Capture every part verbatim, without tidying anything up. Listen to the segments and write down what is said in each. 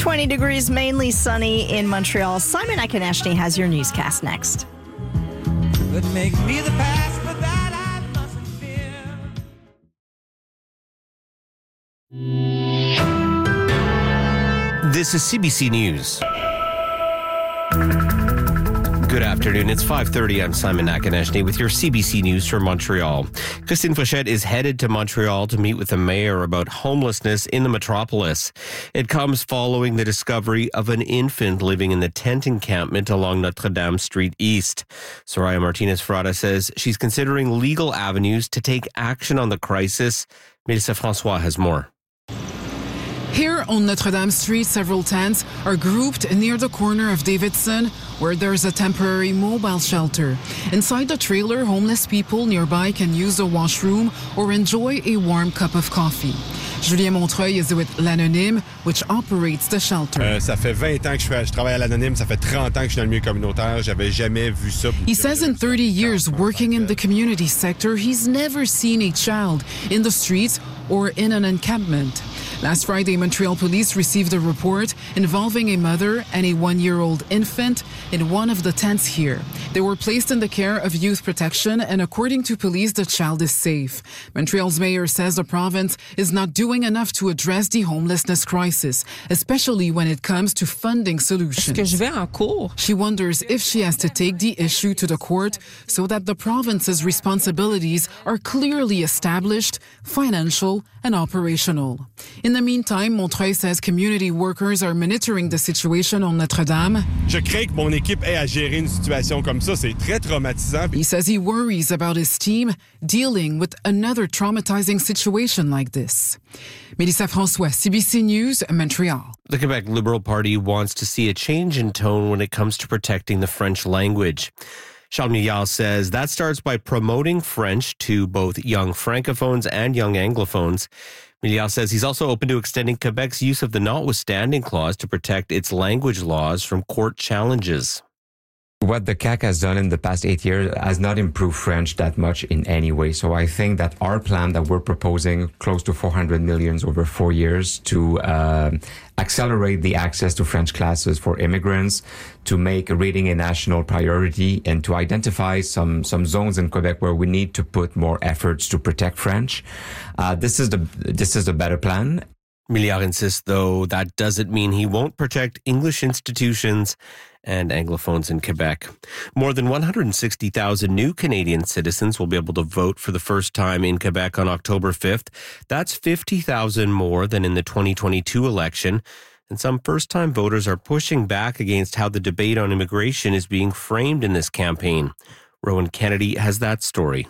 twenty degrees, mainly sunny in Montreal. Simon Akinashni has your newscast next. But make me the past, but that I mustn't fear. This is C B C News. Good afternoon. It's five thirty. I'm Simon Akinashni with your C B C News from Montreal. Christine Fauchette is headed to Montreal to meet with the mayor about homelessness in the metropolis. It comes following the discovery of an infant living in the tent encampment along Notre Dame Street East. Soraya Martinez-Frada says she's considering legal avenues to take action on the crisis. Mélissa François has more. Here on Notre Dame Street, several tents are grouped near the corner of Davidson, where there's a temporary mobile shelter. Inside the trailer, homeless people nearby can use the washroom or enjoy a warm cup of coffee. Julien Montreuil is with L'Anonyme, which operates the shelter. Euh, ça fait vingt ans que je, fais, je travaille à L'Anonyme, ça fait trente ans que je suis dans le milieu communautaire, j'avais jamais vu ça. He says in thirty years working in the community sector, he's never seen a child in the streets or in an encampment. Last Friday, Montreal police received a report involving a mother and a one-year-old infant in one of the tents here. They were placed in the care of youth protection, and according to police, the child is safe. Montreal's mayor says the province is not doing enough to address the homelessness crisis, especially when it comes to funding solutions. Est-ce que je vais en cours? She wonders if she has to take the issue to the court so that the province's responsibilities are clearly established, financial and operational. In the meantime, Montreuil says community workers are monitoring the situation on Notre Dame. Je crains que mon équipe ait à gérer une situation comme ça. C'est très traumatisant. He says he worries about his team dealing with another traumatizing situation like this. Mélissa François, C B C News, Montreal. The Quebec Liberal Party wants to see a change in tone when it comes to protecting the French language. Charles Milliard says that starts by promoting French to both young francophones and young anglophones. Milliard says he's also open to extending Quebec's use of the notwithstanding clause to protect its language laws from court challenges. What the C A Q has done in the past eight years has not improved French that much in any way. So I think that our plan that we're proposing, close to four hundred million over four years to uh, accelerate the access to French classes for immigrants, to make reading a national priority, and to identify some, some zones in Quebec where we need to put more efforts to protect French. Uh, this is the this is the better plan. Milliard insists, though, that doesn't mean he won't protect English institutions and Anglophones in Quebec. More than one hundred sixty thousand new Canadian citizens will be able to vote for the first time in Quebec on October fifth. That's fifty thousand more than in the twenty twenty-two election. And some first-time voters are pushing back against how the debate on immigration is being framed in this campaign. Rowan Kennedy has that story.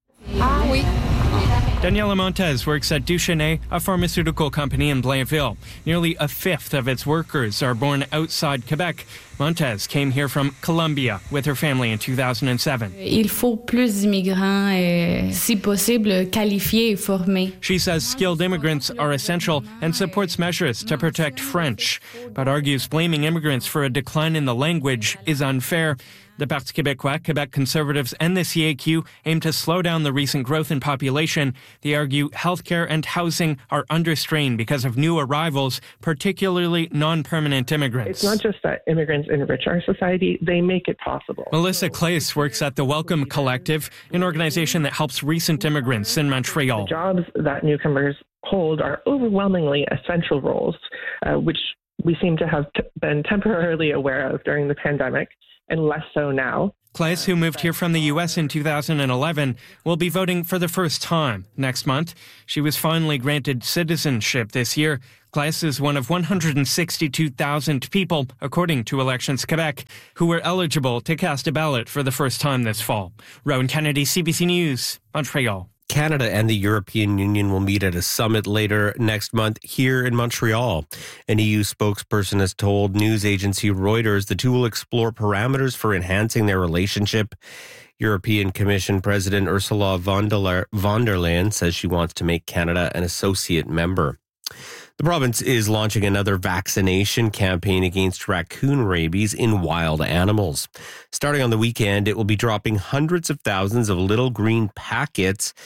Ah oui. Daniela Montez works at Duchesnay, a pharmaceutical company in Blainville. Nearly a fifth of its workers are born outside Quebec. Montez came here from Colombia with her family in two thousand seven. Il faut plus d'immigrants, euh, si possible, qualifiés et formés. She says skilled immigrants are essential and supports measures to protect French, but argues blaming immigrants for a decline in the language is unfair. The Parti Québécois, Quebec Conservatives, and the C A Q aim to slow down the recent growth in population. They argue healthcare and housing are under strain because of new arrivals, particularly non-permanent immigrants. It's not just that immigrants enrich our society, they make it possible. Melissa Claes works at the Welcome Collective, an organization that helps recent immigrants in Montreal. The jobs that newcomers hold are overwhelmingly essential roles, uh, which we seem to have t- been temporarily aware of during the pandemic, and less so now. Claes, who moved here from the U S in two thousand eleven, will be voting for the first time next month. She was finally granted citizenship this year. Claes is one of one hundred sixty-two thousand people, according to Elections Quebec, who were eligible to cast a ballot for the first time this fall. Rowan Kennedy, C B C News, Montreal. Canada and the European Union will meet at a summit later next month here in Montreal. An E U spokesperson has told news agency Reuters the two will explore parameters for enhancing their relationship. European Commission President Ursula von der Leyen says she wants to make Canada an associate member. The province is launching another vaccination campaign against raccoon rabies in wild animals. Starting on the weekend, it will be dropping hundreds of thousands of little green packets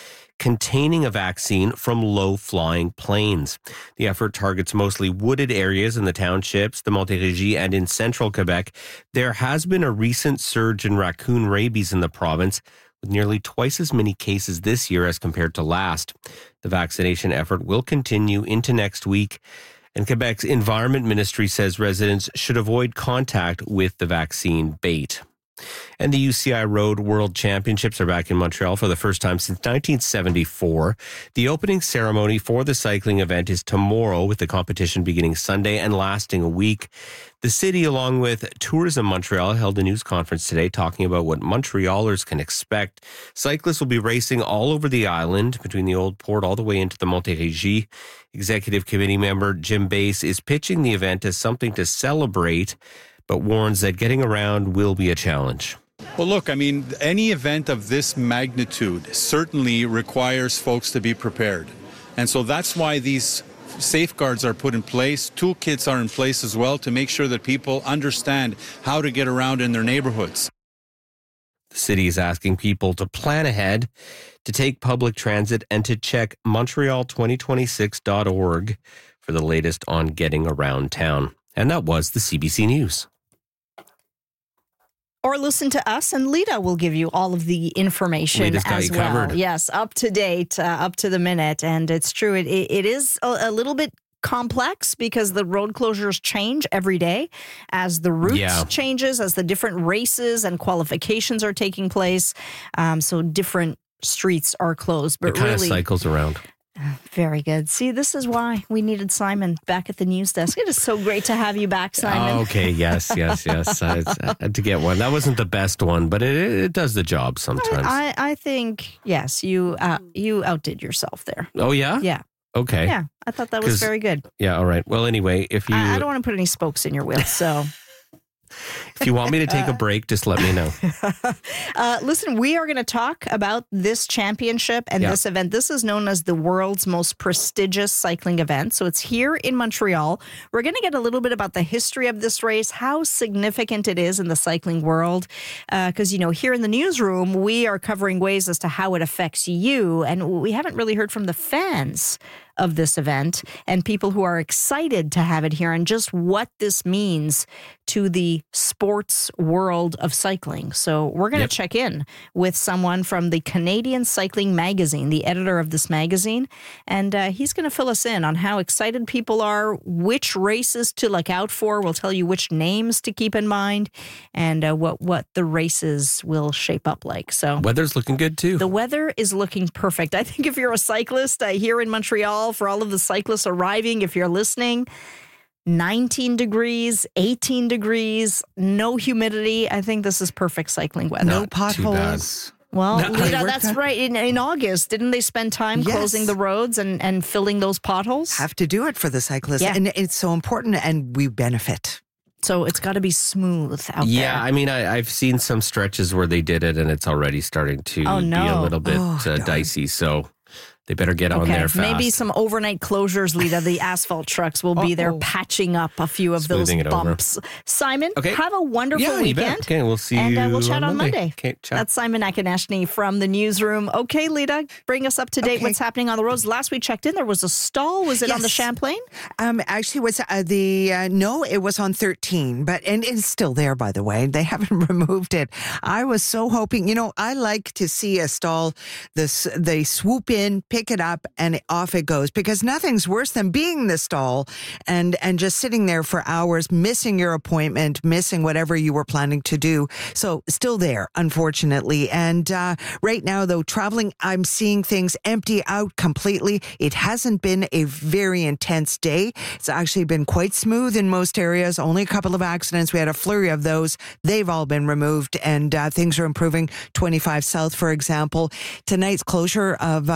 containing a vaccine from low-flying planes. The effort targets mostly wooded areas in the townships, the Montérégie, and in central Quebec. There has been a recent surge in raccoon rabies in the province, with nearly twice as many cases this year as compared to last. The vaccination effort will continue into next week, and Quebec's Environment Ministry says residents should avoid contact with the vaccine bait. And the U C I Road World Championships are back in Montreal for the first time since nineteen seventy-four. The opening ceremony for the cycling event is tomorrow, with the competition beginning Sunday and lasting a week. The city, along with Tourism Montreal, held a news conference today talking about what Montrealers can expect. Cyclists will be racing all over the island, between the Old Port all the way into the Montérégie. Executive Committee member Jim Bass is pitching the event as something to celebrate, but warns that getting around will be a challenge. Well, look, I mean, any event of this magnitude certainly requires folks to be prepared. And so that's why these safeguards are put in place. Toolkits are in place as well to make sure that people understand how to get around in their neighborhoods. The city is asking people to plan ahead, to take public transit, and to check Montreal twenty twenty-six dot org for the latest on getting around town. And that was the C B C News. Or listen to us, and Lita will give you all of the information Lita's got as you well. covered. Yes, up to date, uh, up to the minute. And it's true, it, it is a, a little bit complex because the road closures change every day as the route Yeah. changes, as the different races and qualifications are taking place. Um, so different streets are closed. But It kind really, of cycles around. very good. See, this is why we needed Simon back at the news desk. It is so great to have you back, Simon. Okay, yes, yes, yes. I, I had to get one. That wasn't the best one, but it, it does the job sometimes. I, I think, yes, you uh, you outdid yourself there. Oh, yeah? Yeah. Okay. Yeah, I thought that was 'Cause- very good. Yeah, all right. Well, anyway, if you I, I don't want to put any spokes in your wheel, so. if you want me to take a break, just let me know. uh, listen, we are going to talk about this championship and Yeah. this event. This is known as the world's most prestigious cycling event. So it's here in Montreal. We're going to get a little bit about the history of this race, how significant it is in the cycling world. Because, uh, you know, here in the newsroom, we are covering ways as to how it affects you. And we haven't really heard from the fans of this event and people who are excited to have it here and just what this means to the sports world of cycling. So we're going to Yep. check in with someone from the Canadian Cycling Magazine, the editor of this magazine, and uh, he's going to fill us in on how excited people are, which races to look out for. We'll tell you which names to keep in mind and uh, what, what the races will shape up like. So Weather's looking good, too. the weather is looking perfect. I think if you're a cyclist uh, here in Montreal, for all of the cyclists arriving, if you're listening, nineteen degrees, eighteen degrees, no humidity. I think this is perfect cycling weather. Not No potholes. Well, No. Lita, Work that's that- right. In, in August, didn't they spend time Yes. closing the roads and, and filling those potholes? Have to do it for the cyclists. Yeah. And it's so important, and we benefit. So it's got to be smooth out Yeah, there. I mean, I, I've seen some stretches where they did it, and it's already starting to Oh, be a no. little bit Oh, uh, no. dicey. So they better get on Okay, there fast. maybe some overnight closures, Lita. The asphalt trucks will be there Uh-oh. patching up a few of Smoothing those it over. bumps. Simon, Okay. have a wonderful yeah, you bet. weekend. Okay, we'll see And you uh, we'll chat on Monday. Okay, chat. That's Simon Akinashni from the newsroom. Okay, Lita, bring us up to date. Okay. What's happening on the roads? Last we checked in, there was a stall. Was it on the Yes. Champlain? Um, actually, it was uh, the uh, no, it was on thirteen, but and it's still there. By the way, they haven't removed it. I was so hoping. You know, I like to see a stall. This they swoop in, pick it up, and off it goes. Because nothing's worse than being in the stall and and just sitting there for hours, missing your appointment, missing whatever you were planning to do. So still there, unfortunately. And uh, right now, though, traveling, I'm seeing things empty out completely. It hasn't been a very intense day. It's actually been quite smooth in most areas. Only a couple of accidents. We had a flurry of those. They've all been removed, and uh, things are improving. twenty-five South, for example. Tonight's closure of uh, La Fontaine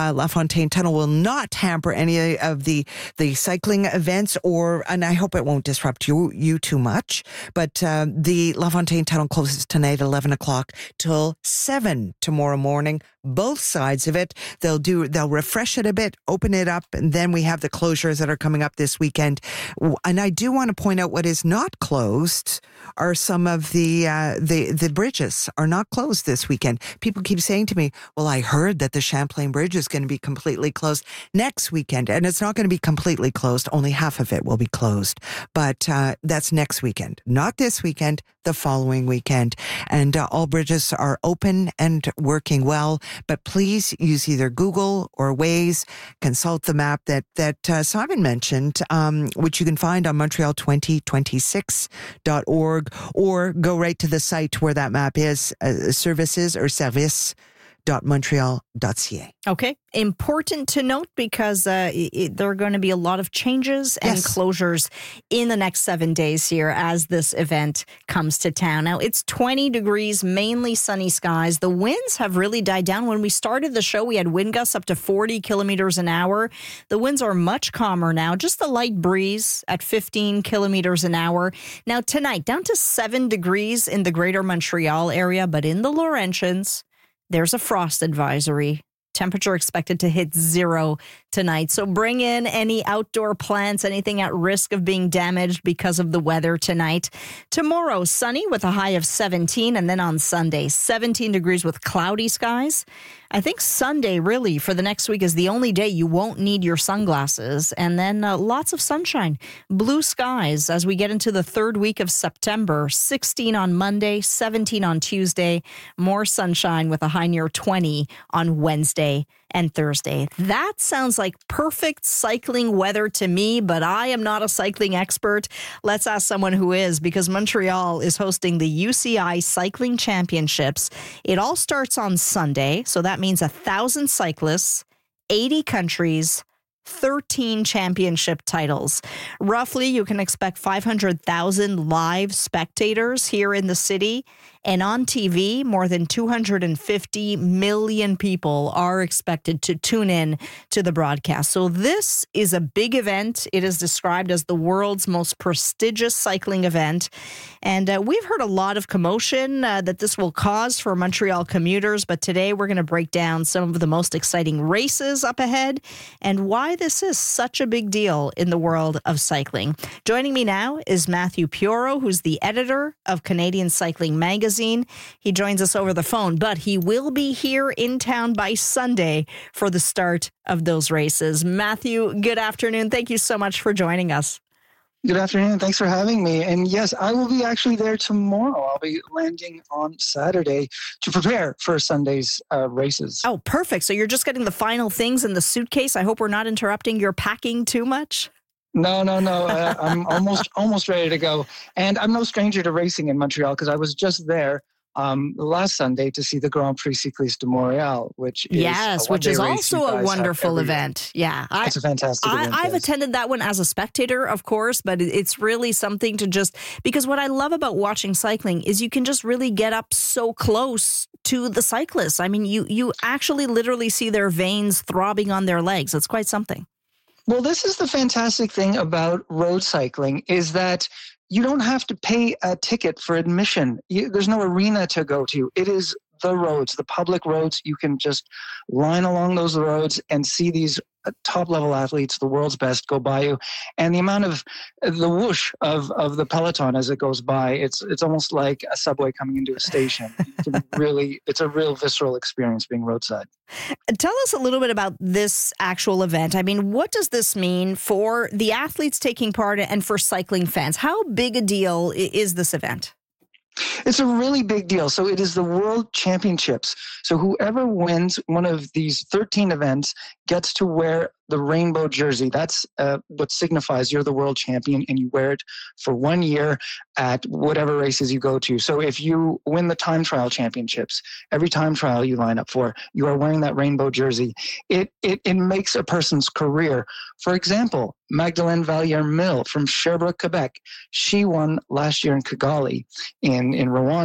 LaFontaine Tunnel will not hamper any of the the cycling events, or and I hope it won't disrupt you you too much. But uh, the LaFontaine Tunnel closes tonight at eleven o'clock till seven tomorrow morning. Both sides of it, they'll do they'll refresh it a bit, open it up, and then we have the closures that are coming up this weekend. And I do want to point out what is not closed are some of the uh, the the bridges are not closed this weekend. People keep saying to me, "Well, I heard that the Champlain Bridge is going to be completely closed next weekend," and it's not going to be completely closed. Only half of it will be closed, but uh, that's next weekend, not this weekend. The following weekend, and uh, all bridges are open and working well. But please use either Google or Waze. Consult the map that that uh, Simon mentioned, um, which you can find on Montreal twenty twenty-six dot org, or go right to the site where that map is, uh, services or service dot montreal dot c a. Okay. Important to note because uh, it, there are going to be a lot of changes and Yes. closures in the next seven days here as this event comes to town. Now, it's twenty degrees, mainly sunny skies. The winds have really died down. When we started the show, we had wind gusts up to forty kilometers an hour. The winds are much calmer now, just a light breeze at fifteen kilometers an hour. Now, tonight, down to seven degrees in the greater Montreal area, but in the Laurentians, there's a frost advisory. Temperature expected to hit zero tonight. So bring in any outdoor plants, anything at risk of being damaged because of the weather tonight. Tomorrow, sunny with a high of seventeen. And then on Sunday, seventeen degrees with cloudy skies. I think Sunday, really, for the next week is the only day you won't need your sunglasses. And then uh, lots of sunshine. Blue skies as we get into the third week of September. sixteen on Monday, seventeen on Tuesday. More sunshine with a high near twenty on Wednesday and Thursday. That sounds like perfect cycling weather to me, but I am not a cycling expert. Let's ask someone who is, because Montreal is hosting the U C I Cycling Championships. It all starts on Sunday, so that means a thousand cyclists, eighty countries, thirteen championship titles. Roughly, you can expect five hundred thousand live spectators here in the city. And on T V, more than two hundred fifty million people are expected to tune in to the broadcast. So this is a big event. It is described as the world's most prestigious cycling event. And uh, we've heard a lot of commotion uh, that this will cause for Montreal commuters. But today we're going to break down some of the most exciting races up ahead and why this is such a big deal in the world of cycling. Joining me now is Matthew Pioro, who's the editor of Canadian Cycling Magazine. He joins us over the phone, but he will be here in town by Sunday for the start of those races. Matthew, good afternoon. Thank you so much for joining us. Good afternoon. Thanks for having me. And yes, I will be actually there tomorrow. I'll be landing on Saturday to prepare for Sunday's uh, races. Oh, perfect. So you're just getting the final things in the suitcase. I hope we're not interrupting your packing too much. No, no, no. Uh, I'm almost almost ready to go. And I'm no stranger to racing in Montreal because I was just there um, last Sunday to see the Grand Prix Cycliste de Montréal, which is yes, which is also a wonderful event. Yeah, I, it's a fantastic I, event. I've yes. attended that one as a spectator, of course, but it's really something to just because what I love about watching cycling is you can just really get up so close to the cyclists. I mean, you you actually literally see their veins throbbing on their legs. It's quite something. Well, this is the fantastic thing about road cycling is that you don't have to pay a ticket for admission. You, there's no arena to go to. It is the roads, the public roads. You can just line along those roads and see these top-level athletes, the world's best, go by you. And the amount of the whoosh of, of the peloton as it goes by, it's it's almost like a subway coming into a station. You can really, it's a real visceral experience being roadside. Tell us a little bit about this actual event. I mean, what does this mean for the athletes taking part and for cycling fans? How big a deal is this event? It's a really big deal. So it is the World Championships. So whoever wins one of these thirteen events gets to wear the rainbow jersey. That's uh, what signifies you're the world champion, and you wear it for one year at whatever races you go to. So if you win the time trial championships, every time trial you line up for, you are wearing that rainbow jersey. It it, it makes a person's career. For example, Magdalene Valliere-Mille from Sherbrooke, Quebec. She won last year in Kigali in, in Rwanda.